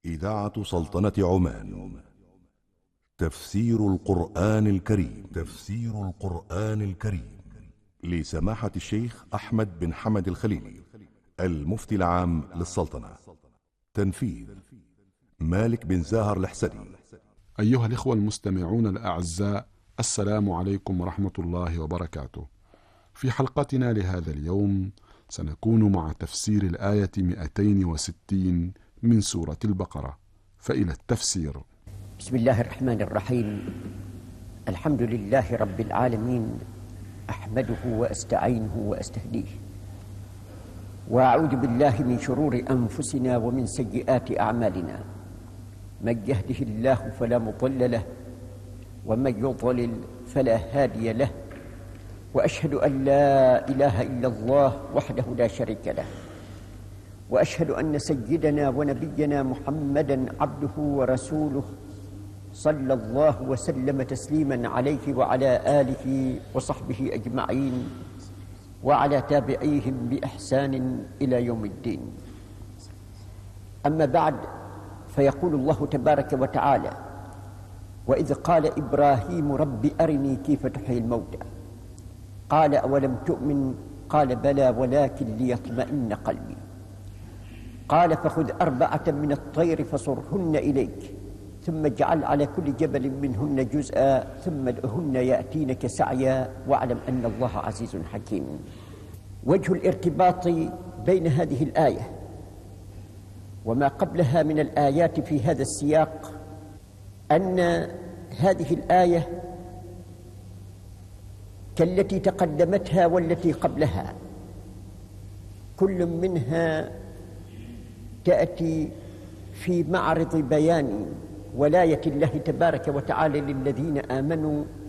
إذاعة سلطنة عمان. تفسير القرآن الكريم. تفسير القرآن الكريم لسماحة الشيخ أحمد بن حمد الخليلي، المفتي العام للسلطنة. تنفيذ مالك بن زاهر الحسني. أيها الإخوة المستمعون الأعزاء، السلام عليكم ورحمة الله وبركاته. في حلقتنا لهذا اليوم سنكون مع تفسير الآية 260 من سورة البقرة، فإلى التفسير. بسم الله الرحمن الرحيم. الحمد لله رب العالمين، أحمده وأستعينه وأستهديه، وأعوذ بالله من شرور أنفسنا ومن سيئات أعمالنا. من يهده الله فلا مضل له، ومن يضلل فلا هادي له، وأشهد أن لا إله إلا الله وحده لا شريك له، وأشهد أن سيدنا ونبينا محمدًا عبده ورسوله، صلى الله وسلم تسليماً عليه وعلى آله وصحبه أجمعين، وعلى تابعيهم بإحسان إلى يوم الدين. أما بعد، فيقول الله تبارك وتعالى: وإذ قال إبراهيم رب أرني كيف تحيي الموتى قال أولم تؤمن قال بلى ولكن ليطمئن قلبي قال فخذ 4 من الطير فصرهن إليك ثم اجعل على كل جبل منهن جزءا ثم ادعهن يأتينك سعيا واعلم أن الله عزيز حكيم. وجه الارتباط بين هذه الآية وما قبلها من الآيات في هذا السياق أن هذه الآية كالتي تقدمتها والتي قبلها كل منها تأتي في معرض بيان ولاية الله تبارك وتعالى للذين آمنوا